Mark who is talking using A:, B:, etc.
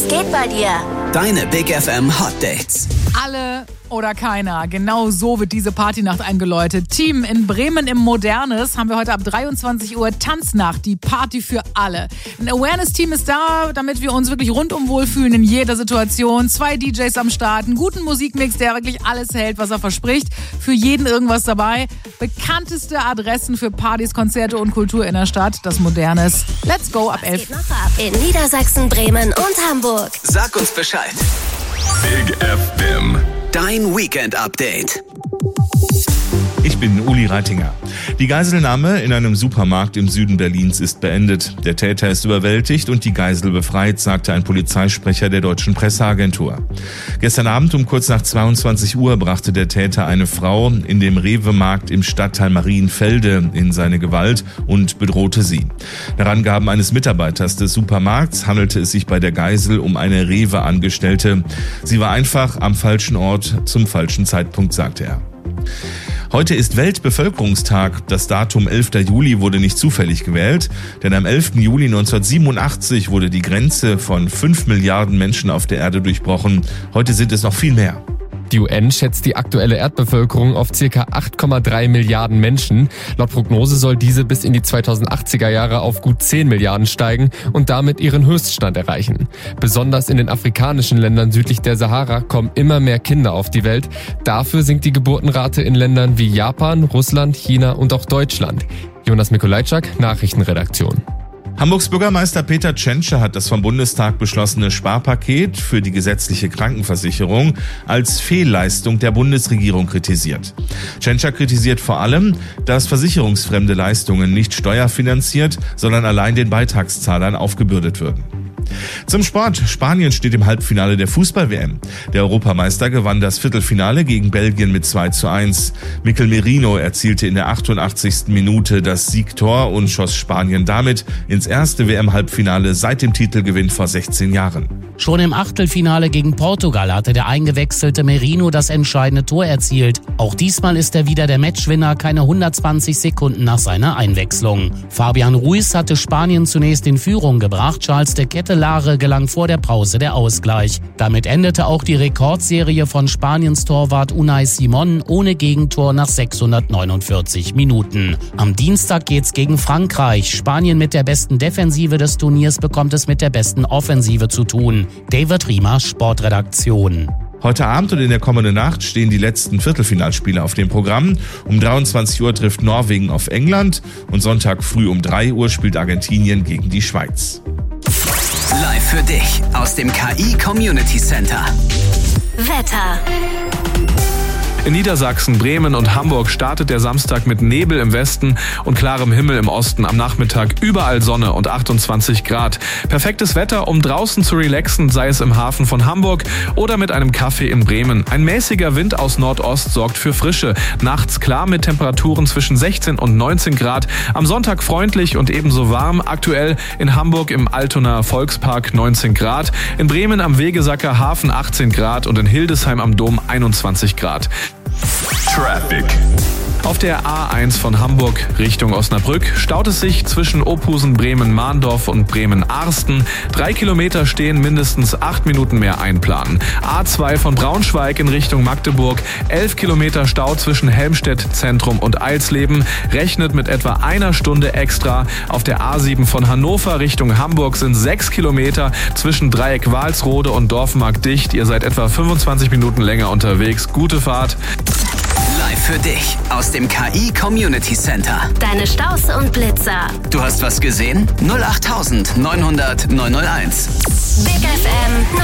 A: Was geht bei dir?
B: Deine Big FM Hot Dates.
C: Alle oder keiner. Genau so wird diese Partynacht eingeläutet. Team in Bremen im Modernes haben wir heute ab 23 Uhr Tanznacht, die Party für alle. Ein Awareness-Team ist da, damit wir uns wirklich rundum wohlfühlen in jeder Situation. 2 DJs am Start, einen guten Musikmix, der wirklich alles hält, was er verspricht. Für jeden irgendwas dabei. Bekannteste Adressen für Partys, Konzerte und Kultur in der Stadt, das Modernes. Let's go ab 11.
A: Was geht noch ab in Niedersachsen, Bremen und Hamburg?
B: Sag uns Bescheid.
D: Big FM.
B: Dein Weekend-Update.
E: Ich bin Uli Reitinger. Die Geiselnahme in einem Supermarkt im Süden Berlins ist beendet. Der Täter ist überwältigt und die Geisel befreit, sagte ein Polizeisprecher der deutschen Presseagentur. Gestern Abend um kurz nach 22 Uhr brachte der Täter eine Frau in dem Rewe-Markt im Stadtteil Marienfelde in seine Gewalt und bedrohte sie. Nach Angaben eines Mitarbeiters des Supermarkts handelte es sich bei der Geisel um eine Rewe-Angestellte. Sie war einfach am falschen Ort zum falschen Zeitpunkt, sagte er. Heute ist Weltbevölkerungstag. Das Datum 11. Juli wurde nicht zufällig gewählt, denn am 11. Juli 1987 wurde die Grenze von 5 Milliarden Menschen auf der Erde durchbrochen. Heute sind es noch viel mehr.
F: Die UN schätzt die aktuelle Erdbevölkerung auf ca. 8,3 Milliarden Menschen. Laut Prognose soll diese bis in die 2080er Jahre auf gut 10 Milliarden steigen und damit ihren Höchststand erreichen. Besonders in den afrikanischen Ländern südlich der Sahara kommen immer mehr Kinder auf die Welt. Dafür sinkt die Geburtenrate in Ländern wie Japan, Russland, China und auch Deutschland. Jonas Mikolajczak, Nachrichtenredaktion.
E: Hamburgs Bürgermeister Peter Tschentscher hat das vom Bundestag beschlossene Sparpaket für die gesetzliche Krankenversicherung als Fehlleistung der Bundesregierung kritisiert. Tschentscher kritisiert vor allem, dass versicherungsfremde Leistungen nicht steuerfinanziert, sondern allein den Beitragszahlern aufgebürdet würden. Zum Sport. Spanien steht im Halbfinale der Fußball-WM. Der Europameister gewann das Viertelfinale gegen Belgien mit 2:1. Mikel Merino erzielte in der 88. Minute das Siegtor und schoss Spanien damit ins erste WM-Halbfinale seit dem Titelgewinn vor 16 Jahren.
G: Schon im Achtelfinale gegen Portugal hatte der eingewechselte Merino das entscheidende Tor erzielt. Auch diesmal ist er wieder der Matchwinner, keine 120 Sekunden nach seiner Einwechslung. Fabian Ruiz hatte Spanien zunächst in Führung gebracht, Charles de Kettelare gelang vor der Pause der Ausgleich. Damit endete auch die Rekordserie von Spaniens Torwart Unai Simon ohne Gegentor nach 649 Minuten. Am Dienstag geht's gegen Frankreich. Spanien mit der besten Defensive des Turniers bekommt es mit der besten Offensive zu tun. David Riemer, Sportredaktion.
E: Heute Abend und in der kommenden Nacht stehen die letzten Viertelfinalspiele auf dem Programm. Um 23 Uhr trifft Norwegen auf England und Sonntag früh um 3 Uhr spielt Argentinien gegen die Schweiz.
B: Live für dich aus dem KI Community Center.
A: Wetter.
H: In Niedersachsen, Bremen und Hamburg startet der Samstag mit Nebel im Westen und klarem Himmel im Osten. Am Nachmittag überall Sonne und 28 Grad. Perfektes Wetter, um draußen zu relaxen, sei es im Hafen von Hamburg oder mit einem Kaffee in Bremen. Ein mäßiger Wind aus Nordost sorgt für Frische. Nachts klar mit Temperaturen zwischen 16 und 19 Grad. Am Sonntag freundlich und ebenso warm. Aktuell in Hamburg im Altonaer Volkspark 19 Grad. In Bremen am Wegesacker Hafen 18 Grad und in Hildesheim am Dom 21 Grad.
D: Traffic.
H: Auf der A1 von Hamburg Richtung Osnabrück staut es sich zwischen Ophusen, Bremen-Mahndorf und Bremen-Arsten. 3 Kilometer stehen, mindestens 8 Minuten mehr einplanen. A2 von Braunschweig in Richtung Magdeburg. 11 Kilometer Stau zwischen Helmstedt, Zentrum und Eilsleben. Rechnet mit etwa einer Stunde extra. Auf der A7 von Hannover Richtung Hamburg sind 6 Kilometer zwischen Dreieck Walsrode und Dorfmarkt dicht. Ihr seid etwa 25 Minuten länger unterwegs. Gute Fahrt.
B: Live für dich aus dem KI Community Center.
A: Deine Staus und Blitzer.
B: Du hast was gesehen? 08900 901.
A: Big FM